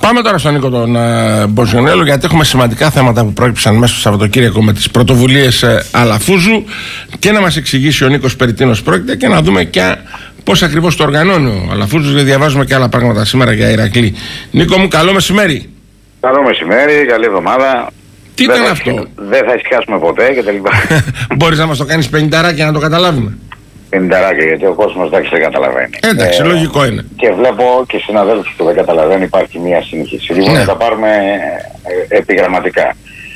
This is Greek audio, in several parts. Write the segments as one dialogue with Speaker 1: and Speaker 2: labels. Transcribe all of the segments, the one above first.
Speaker 1: Πάμε τώρα στον Νίκο τον Μποζιονέλο, γιατί έχουμε σημαντικά θέματα που πρόκειψαν μέσα στο Σαββατοκύριακο με τις πρωτοβουλίες Αλαφούζου, και να μας εξηγήσει ο Νίκος περί τίνος πρόκειται και να δούμε και πώς ακριβώς το οργανώνει ο Αλαφούζος, γιατί διαβάζουμε και άλλα πράγματα σήμερα για Ηρακλή. Νίκο μου, καλό μεσημέρι.
Speaker 2: Καλό μεσημέρι, καλή εβδομάδα.
Speaker 1: Τι ήταν αυτό?
Speaker 2: Δεν θα ησυχάσουμε ποτέ και τα λοιπά.
Speaker 1: Μπορείς να μας το κάνεις 50 να το καταλάβουμε?
Speaker 2: 50, γιατί ο κόσμος εντάξει δεν καταλαβαίνει.
Speaker 1: Εντάξει, λογικό είναι.
Speaker 2: Και βλέπω και συναδέλφους που δεν καταλαβαίνουν, υπάρχει μια σύγχυση. Λοιπόν, να τα πάρουμε επιγραμματικά.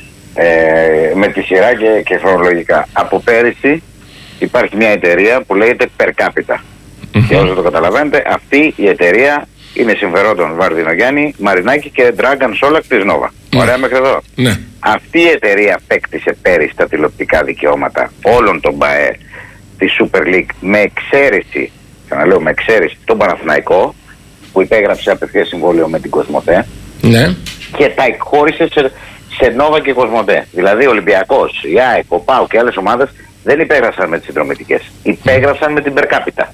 Speaker 2: Με τη σειρά και χρονολογικά. Από πέρυσι υπάρχει μια εταιρεία που λέγεται Per Capita. Και όσο το καταλαβαίνετε, αυτή η εταιρεία είναι συμφερόντων Βαρδινογιάννη, Μαρινάκη και Dragan Solak της Nova. Ωραία μέχρι εδώ.
Speaker 1: Ναι.
Speaker 2: Αυτή η εταιρεία απέκτησε πέρυσι τα τηλεοπτικά δικαιώματα όλων των ΠΑΕ τη Super League, με εξαίρεση, ξαναλέω με εξαίρεση, τον Παναθηναϊκό, που υπέγραψε απευθείας συμβόλαιο με την Κοσμοτέ,
Speaker 1: ναι,
Speaker 2: και τα εκχώρησε σε Nova και Κοσμοτέ. Δηλαδή ο Ολυμπιακός, η ΑΕΚ, ο ΠΑΟ και άλλες ομάδες δεν υπέγραψαν με τις συνδρομητικές, υπέγραψαν με την Per Capita.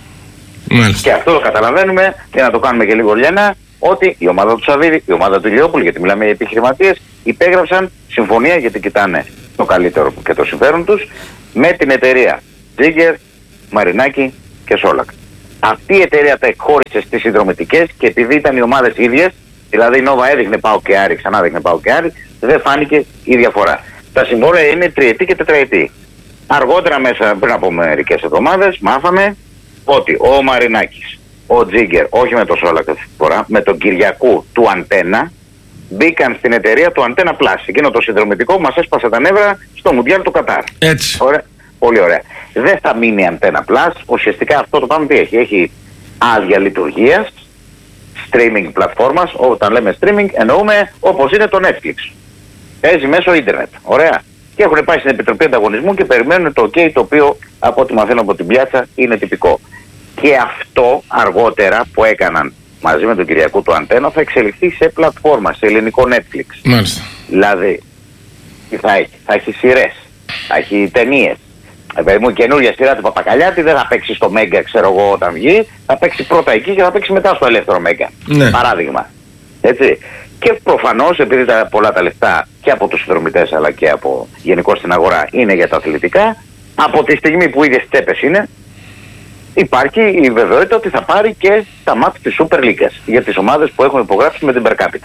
Speaker 1: Μάλιστα.
Speaker 2: Και αυτό το καταλαβαίνουμε, και να το κάνουμε και λίγο λιανά, ότι η ομάδα του Σαββίδη, η ομάδα του Ηλιόπουλου, γιατί μιλάμε για επιχειρηματίες, υπέγραψαν συμφωνία, γιατί κοιτάνε το καλύτερο και το συμφέρον τους, με την εταιρεία Τζίγκερ, Μαρινάκη και Σόλακ. Αυτή η εταιρεία τα εκχώρησε στις συνδρομητικές, και επειδή ήταν οι ομάδες ίδιες, δηλαδή η Νόβα έδειχνε ΠΑΟ και Άρη, ξανά έδειχνε ΠΑΟ και Άρη, δεν φάνηκε η διαφορά. Τα συμβόλαια είναι τριετή και τετραετή. Αργότερα, μέσα πριν από μερικές εβδομάδες, μάθαμε ότι ο Μαρινάκης, ο Τζίγκερ, όχι με το Σόλακ αυτή τη φορά, με τον Κυριακού του Αντένα, μπήκαν στην εταιρεία του Αντένα Plus. Εκείνο το συνδρομητικό που μας έσπασε τα νεύρα στο Μουντιάλ του Κατάρ.
Speaker 1: Έτσι.
Speaker 2: Ωραία. Πολύ ωραία. Δεν θα μείνει Αντένα Plus. Ουσιαστικά αυτό το πράγμα τι έχει? Έχει άδεια λειτουργίας, streaming πλατφόρμας. Όταν λέμε streaming εννοούμε όπως είναι το Netflix. Παίζει μέσω ίντερνετ. Ωραία. Και έχουν πάει στην Επιτροπή Ανταγωνισμού και περιμένουν το OK, το οποίο από ό,τι μαθαίνω από την πιάτσα είναι τυπικό. Και αυτό αργότερα που έκαναν μαζί με τον Κυριακού του Αντένα θα εξελιχθεί σε πλατφόρμα, σε ελληνικό Netflix.
Speaker 1: Μάλιστα.
Speaker 2: Δηλαδή, τι θα έχει? Θα έχει σειρές, θα έχει ταινίες. Μου καινούργια σειρά του Παπακαλιάτη δεν θα παίξει στο Μέγκα, ξέρω εγώ, όταν βγει. Θα παίξει πρώτα εκεί και θα παίξει μετά στο ελεύθερο Μέγκα.
Speaker 1: Ναι.
Speaker 2: Παράδειγμα. Έτσι. Και προφανώς, επειδή πολλά τα λεφτά και από τους συνδρομητές αλλά και από γενικώς στην αγορά είναι για τα αθλητικά, από τη στιγμή που ίδιες τσέπες είναι, υπάρχει η βεβαιότητα ότι θα πάρει και τα μάτια της Super League για τις ομάδες που έχουν υπογράψει με την Per Capita.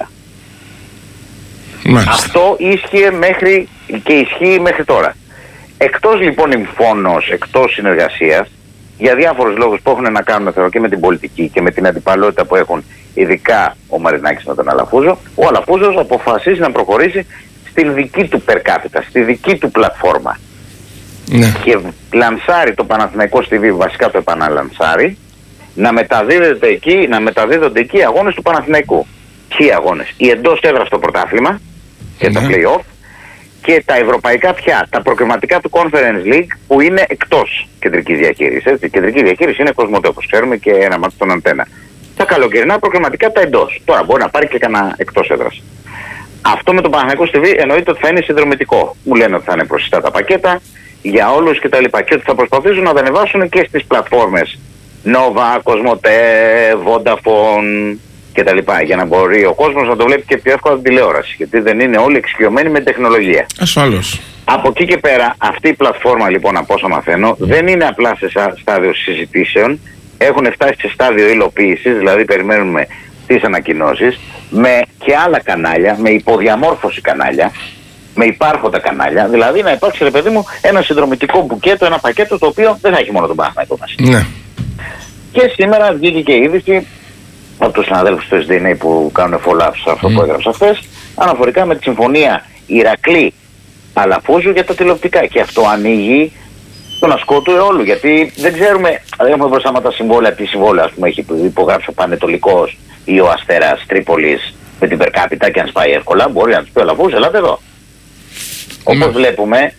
Speaker 1: Μάλιστα.
Speaker 2: Αυτό ίσχυε και ισχύει μέχρι τώρα. Εκτός λοιπόν εμφώνος, εκτός συνεργασίας, για διάφορους λόγους που έχουν να κάνουν θεωρώ και με την πολιτική και με την αντιπαλότητα που έχουν ειδικά ο Μαρινάκης με τον Αλαφούζο, ο Αλαφούζος αποφασίζει να προχωρήσει στην δική του Per Capita, στη δική του πλατφόρμα.
Speaker 1: Ναι.
Speaker 2: Και λανσάρει το Παναθηναϊκό TV, βασικά το επαναλανσάρει, να μεταδίδονται εκεί αγώνες του Παναθηναϊκού. Ποιοι αγώνες? Οι εντός έδρας στο πρωτάθλημα και τα play-off, και τα ευρωπαϊκά πια, τα προκριματικά του Conference League, που είναι εκτός κεντρικής διαχείρισης. Η κεντρική διαχείριση είναι Κοσμοτέ, όπως ξέρουμε, και ένα μάτι στον Αντένα. Τα καλοκαιρινά προκριματικά τα εντός. Τώρα μπορεί να πάρει και κανένα εκτός έδρας. Αυτό με το Παναθηναϊκό TV εννοείται ότι θα είναι συνδρομητικό. Μου λένε ότι θα είναι προσιτά τα πακέτα για όλους κτλ. Και ότι θα προσπαθήσουν να τα ανεβάσουν και στις πλατφόρμες Nova, Κοσμοτέ, Vodafone κτλ. Για να μπορεί ο κόσμος να το βλέπει και πιο εύκολα την τηλεόραση. Γιατί δεν είναι όλοι εξοικειωμένοι με τεχνολογία.
Speaker 1: Ασφαλώς.
Speaker 2: Από εκεί και πέρα, αυτή η πλατφόρμα λοιπόν, από όσο μαθαίνω, δεν είναι απλά σε στάδιο συζητήσεων. Έχουν φτάσει σε στάδιο υλοποίησης, δηλαδή περιμένουμε τις ανακοινώσεις, με και άλλα κανάλια, με υποδιαμόρφωση κανάλια, με υπάρχοντα κανάλια. Δηλαδή να υπάρξει, ρε παιδί μου, ένα συνδρομητικό μπουκέτο, ένα πακέτο το οποίο δεν θα έχει μόνο τον Παναθηναϊκό μας.
Speaker 1: Ναι.
Speaker 2: Και σήμερα βγήκε και η είδηση από τους συναδέλφους του SDNA που κάνουν follow-up σε αυτό που έγραψα χθες, αναφορικά με τη συμφωνία Ηρακλή Αλαφούζου για τα τηλεοπτικά. Και αυτό ανοίγει τον ασκό του αιώλου, γιατί δεν ξέρουμε, δεν έχουμε μπροστά μας τα συμβόλαια, τι συμβόλαια ας πούμε έχει υπογράψει ο Πανετολικός ή ο Αστέρας Τρίπολης με την Per Capita, και αν σπάει εύκολα μπορεί να τους πει ο Αλαφούζος, ελάτε εδώ. Όπως βλέπουμε,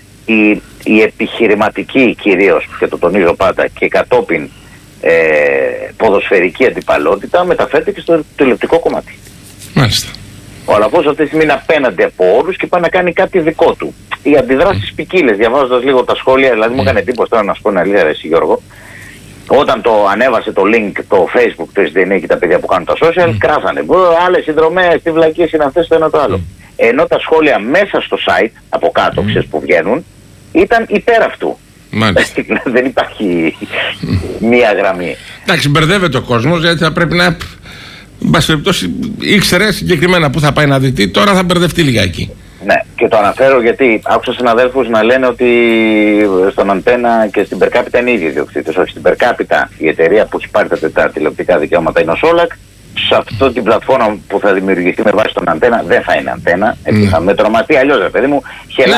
Speaker 2: η επιχειρηματική κυρίως, και το τονίζω πάντα, και κατόπιν ποδοσφαιρική αντιπαλότητα μεταφέρεται και στο τηλεοπτικό κομμάτι.
Speaker 1: Μάλιστα.
Speaker 2: Ο Αλαφούζος αυτή τη στιγμή είναι απέναντι από όλους και πάει να κάνει κάτι δικό του. Οι αντιδράσεις ποικίλες, διαβάζοντας λίγο τα σχόλια, δηλαδή μου έκανε εντύπωση τώρα να σου πω την αλήθεια, εσύ Γιώργο, Όταν το ανέβασε το link το Facebook του SDN και τα παιδιά που κάνουν τα social, κράσανε. Άλλες συνδρομές, τι βλακίες είναι αυτές, το ένα το άλλο. Ενώ τα σχόλια μέσα στο site, από κάτω, ξέρεις που βγαίνουν, ήταν υπέρ αυτού. Δεν υπάρχει μία γραμμή.
Speaker 1: Εντάξει, μπερδεύεται ο κόσμος, γιατί θα πρέπει να. Μπας περιπτώσει, ήξερε συγκεκριμένα που θα πάει να δει τι, τώρα θα μπερδευτεί λιγάκι.
Speaker 2: Ναι, και το αναφέρω γιατί άκουσα συναδέλφους να λένε ότι στον Αντένα και στην Περκάπιτα είναι οι ίδιοι ιδιοκτήτες. Όχι, στην Περκάπιτα η εταιρεία που έχει πάρει τα τηλεοπτικά δικαιώματα είναι ο Σόλακ. Σε αυτή την πλατφόρμα που θα δημιουργηθεί με βάση τον Αντένα δεν θα είναι Αντένα. Θα με τρομαστεί αλλιώς, ρε παιδί μου.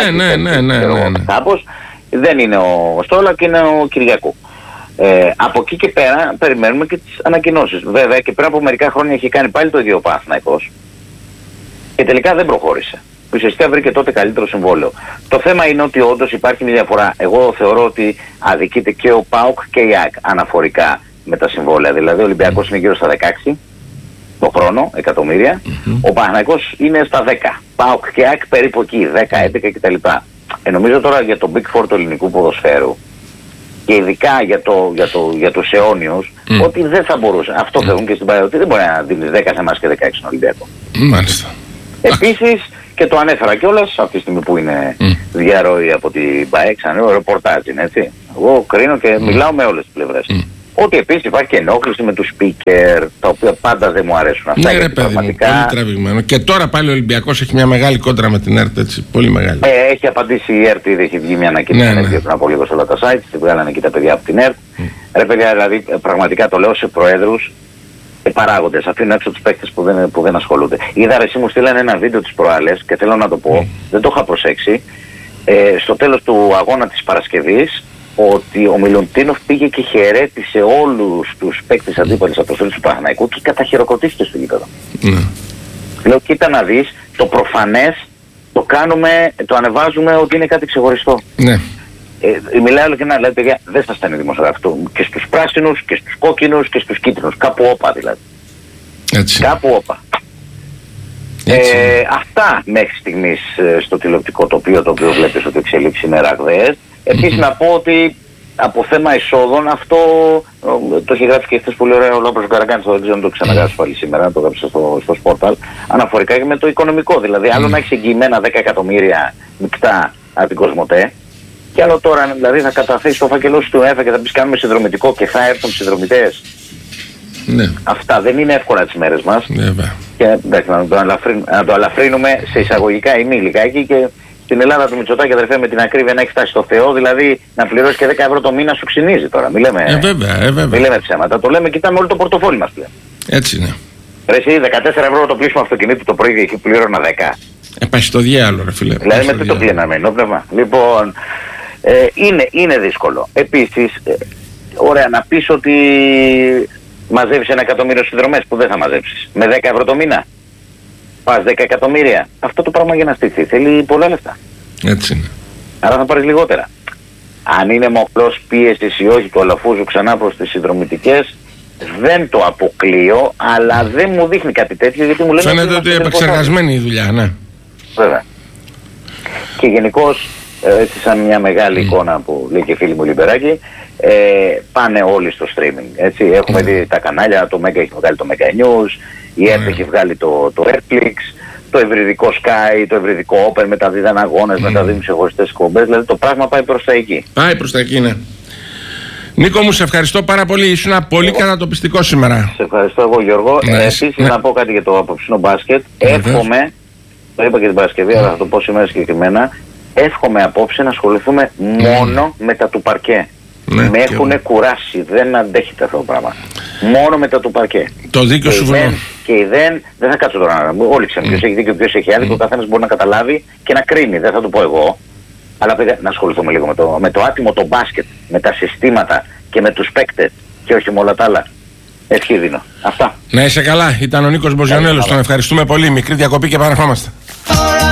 Speaker 2: Κάπως. Δεν είναι ο Στόλακ, είναι ο Κυριακού. Από εκεί και πέρα περιμένουμε και τις ανακοινώσεις. Βέβαια και πριν από μερικά χρόνια είχε κάνει πάλι το ίδιο ο Παναθηναϊκός και τελικά δεν προχώρησε. Ουσιαστικά βρήκε τότε καλύτερο συμβόλαιο. Το θέμα είναι ότι όντως υπάρχει μια διαφορά. Εγώ θεωρώ ότι αδικείται και ο ΠΑΟΚ και η ΑΕΚ αναφορικά με τα συμβόλαια. Δηλαδή ο Ολυμπιακός είναι γύρω στα 16 το χρόνο, εκατομμύρια. Ο Παναθηναϊκός είναι στα 10. ΠΑΟΚ και ΑΕΚ περίπου εκεί, 10, 11 κτλ. Νομίζω τώρα για το Big Four του ελληνικού ποδοσφαίρου και ειδικά για τους αιώνιους, ότι δεν θα μπορούσε. Αυτό θέλουν και στην ΠΑΕ, ότι δεν μπορεί να δίνεις 10 σε εμάς και 16 στον Ολυμπιακό.
Speaker 1: Μάλιστα.
Speaker 2: Επίσης, και το ανέφερα κιόλας, αυτή τη στιγμή που είναι διαρροή από την ΠΑΕ, ξανά ρεπορτάζ είναι, έτσι. Εγώ κρίνω και μιλάω με όλες τις πλευρές. Ότι επίσης υπάρχει και ενόχληση με τους speaker, τα οποία πάντα δεν μου αρέσουν αυτά.
Speaker 1: Ναι, ρε παιδί μου, πολύ τραβηγμένο. Και τώρα πάλι ο Ολυμπιακός έχει μια μεγάλη κόντρα με την ΕΡΤ, έτσι, πολύ μεγάλη.
Speaker 2: Έχει απαντήσει η ΕΡΤ, ήδη έχει βγει μια ανακοίνωση πριν από λίγο σε όλα τα sites, τη βγάλανε εκεί τα παιδιά από την ΕΡΤ. Ρε παιδιά, δηλαδή, πραγματικά το λέω σε προέδρους, παράγοντες, αφήνουν έξω τους παίκτες που δεν ασχολούνται. Είδα ρε, εσύ μου στείλανε ένα βίντεο τις προάλλες και θέλω να το πω, δεν το είχα προσέξει, στο τέλος του αγώνα της Παρασκευής, ότι ο Μιλουτίνοφ πήγε και χαιρέτησε όλους τους παίκτες αντίπαλης αποστολής του Παναθηναϊκού και καταχειροκροτήθηκε στο γήπεδο. Λέω, κοίτα να δεις, το προφανές το κάνουμε, το ανεβάζουμε ότι είναι κάτι ξεχωριστό. Μιλάει όλο και να λέει, παιδιά, δεν θα στάνει δημοσιογραφικό. Και στους πράσινους και στους κόκκινους και στους κίτρινους. Κάπου όπα δηλαδή.
Speaker 1: Έτσι.
Speaker 2: Κάπου όπα. Αυτά μέχρι στιγμής στο τηλεοπτικό τοπίο, το οποίο βλέπεις ότι εξελίξεις είναι ραγδαίες. Επίσης να πω ότι από θέμα εισόδων αυτό το έχει γράψει και χθες πολύ ωραία ο Λάμπρος Καραγκάνης, δεν ξέρω αν το ξαναγράψει πάλι σήμερα, το γράψε στο Sportal, αναφορικά και με το οικονομικό. Δηλαδή άλλο να έχεις εγγυημένα 10 εκατομμύρια μεικτά από την Κοσμοτέ, και άλλο τώρα δηλαδή θα καταθέσεις το φάκελό σου του ΕΦΑ και θα πεις κάνουμε συνδρομητικό και θα έρθουν συνδρομητές. Ναι. Αυτά δεν είναι εύκολα τις μέρες μας. Και εντάξει, να το αλαφρύνουμε σε εισαγωγικά ή μη λιγάκι, και στην Ελλάδα του Μητσοτάκη, αδερφέ, με την ακρίβεια να έχει φτάσει στο Θεό, δηλαδή να πληρώσει και 10 ευρώ το μήνα σου ξυνίζει τώρα. Μη λέμε ψέματα. Το λέμε, κοιτάμε όλο το πορτοφόλι μας πλέον.
Speaker 1: Έτσι είναι.
Speaker 2: Ρε εσύ, 14 ευρώ το πλήσιμο αυτοκινήτου το πρωί και πλήρωνα 10.
Speaker 1: Πάει στο διάλογο, ρε φίλε.
Speaker 2: Δηλαδή με τι το πλήναμε, ενόπνευμα. Λοιπόν, είναι δύσκολο. Επίσης, ωραία, να πεις ότι μαζεύεις 1 εκατομμύριο συνδρομές που δεν θα μαζέψεις. Με 10 ευρώ το μήνα. Πας 10 εκατομμύρια. Αυτό το πράγμα για να στηθεί θέλει πολλά λεφτά.
Speaker 1: Έτσι είναι.
Speaker 2: Άρα θα πάρεις λιγότερα. Αν είναι μοχλός πίεσης ή όχι του Αλαφούζου ξανά προς τις συνδρομητικές, δεν το αποκλείω, αλλά δεν μου δείχνει κάτι τέτοιο, γιατί μου λένε...
Speaker 1: Φαίνεται ότι επεξεργασμένη η δουλειά, ναι.
Speaker 2: Βέβαια. Και γενικώς, έτσι σαν μια μεγάλη εικόνα που λέει και φίλη μου Λιμπεράκη, πάνε όλοι στο streaming. Έτσι. Έχουμε δει τα κανάλια, το Mega έχει βγάλει το Mega News, η ΕΡΤ έχει βγάλει το Airflix, το ευρυδικό Sky, το ευρυδικό Open, μεταδίδαν αγώνες, μεταδίδουν ξεχωριστές εκπομπές, δηλαδή το πράγμα πάει προς τα εκεί.
Speaker 1: Πάει προς τα εκεί, ναι. Νίκο μου, σε ευχαριστώ πάρα πολύ. Ήσουν πολύ κατατοπιστικό σήμερα.
Speaker 2: Σε ευχαριστώ εγώ, Γιώργο. Επίσης να πω κάτι για το απόψινο μπάσκετ. Εύχομαι, το είπα και την Παρασκευή, αλλά θα το πω σήμερα συγκεκριμένα, εύχομαι απόψε να ασχοληθούμε μόνο με τα του παρκέ. Με έχουν κουράσει, δεν αντέχεται αυτό το πράγμα. Μόνο με τα του παρκέ.
Speaker 1: Το δίκιο σου βοηθά.
Speaker 2: Και η δεν θα κάτσω τώρα. Όλοι ξέρουν ποιος έχει δίκιο, ποιος έχει άδικο. Ο καθένας μπορεί να καταλάβει και να κρίνει. Δεν θα το πω εγώ. Αλλά παιδιά, να ασχοληθούμε λίγο με το άτιμο το μπάσκετ, με τα συστήματα και με τους παίκτες και όχι με όλα τα άλλα. Ευχή δίνω. Αυτά.
Speaker 1: Να είσαι καλά. Ήταν ο Νίκος Μποζιονέλος. Τον ευχαριστούμε πολύ. Μικρή διακοπή και επανερχόμαστε.